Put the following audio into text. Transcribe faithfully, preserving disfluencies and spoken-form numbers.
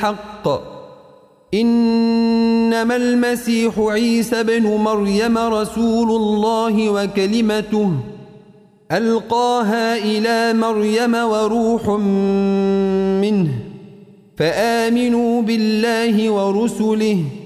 الحق إنما المسيح عيسى بن مريم رسول الله وكلمته ألقاها إلى مريم وروح منه فآمنوا بالله ورسله